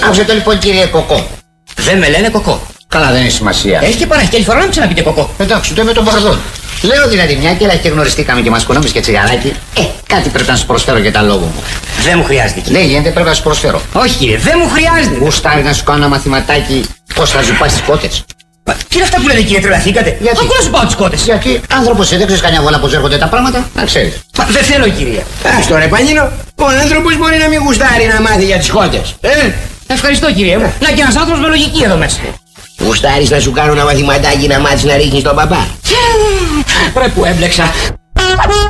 Άκουσε το λοιπόν, κύριε Κοκό. Δεν με λένε Κοκό. Καλά, δεν έχει σημασία. Έχει και παραχτέλη φορά να μου ξαναπείτε Κοκό. Εντάξει, το είμαι τον Παρδόν. Λέω δηλαδή, μια και και γνωριστήκαμε και μας κουνόμεις και τσιγαράκι, κάτι πρέπει να σου προσφέρω για τα λόγω μου. Δεν μου χρειάζεται, κύριε. Ναι, γίνεται, πρέπει να σου προσφέρω. Όχι, κύριε, δεν μου χρειάζεται. Γουστάρει να σου κάνω ένα μαθηματάκι πώς θα ζουπάς τις κότες. Τι είναι αυτά που λέτε, κύριε, τρελαθήκατε? Γιατί? Ακούω να σου πάω τις κότες. Γιατί άνθρωπος δεν ξέρεις κανένα βόλα πώς έρχονται τα πράγματα, να ξέρεις. Δεν θέλω, κύριε. Άστο ρε Πανίνο, ο άνθρωπος μπορεί να μην γουστάρει να μάθει για τις κότες. Ευχαριστώ, κύριε μου. Να και ένας άνθρωπος με λογική εδώ μέσα. Γουστάρεις να σου κάνω ένα μαθηματάκι να μάθεις να ρίχνεις τον παπά? Πρέπει που έμπλεξα.